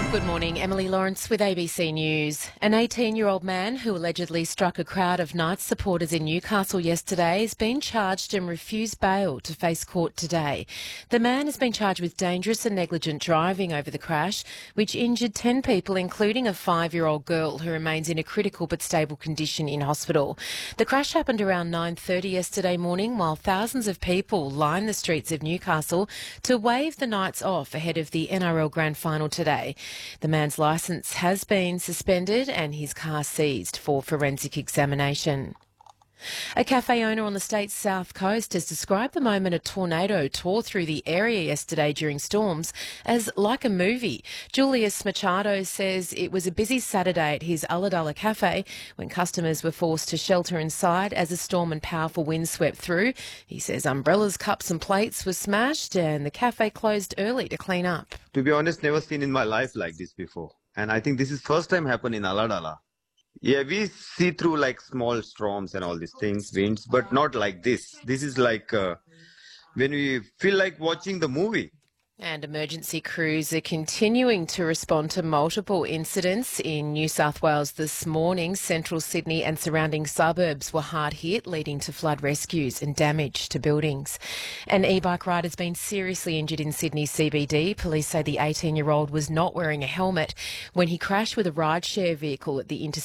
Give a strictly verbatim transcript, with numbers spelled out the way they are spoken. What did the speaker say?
Good morning, Emily Lawrence with A B C News. An eighteen-year-old man who allegedly struck a crowd of Knights supporters in Newcastle yesterday has been charged and refused bail to face court today. The man has been charged with dangerous and negligent driving over the crash, which injured ten people, including a five-year-old girl who remains in a critical but stable condition in hospital. The crash happened around nine thirty yesterday morning while thousands of people lined the streets of Newcastle to wave the Knights off ahead of the N R L Grand Final today. The man's licence has been suspended and his car seized for forensic examination. A cafe owner on the state's south coast has described the moment a tornado tore through the area yesterday during storms as like a movie. Julius Machado says it was a busy Saturday at his Ulladulla cafe when customers were forced to shelter inside as a storm and powerful winds swept through. He says umbrellas, cups and plates were smashed and the cafe closed early to clean up. To be honest, never seen in my life like this before. And I think this is first time happen in Ulladulla. Yeah, we see through like small storms and all these things, winds, but not like this. This is like uh, when we feel like watching the movie. And emergency crews are continuing to respond to multiple incidents in New South Wales this morning. Central Sydney and surrounding suburbs were hard hit, leading to flood rescues and damage to buildings. An e-bike rider has been seriously injured in Sydney C B D. Police say the eighteen-year-old was not wearing a helmet when he crashed with a rideshare vehicle at the intersection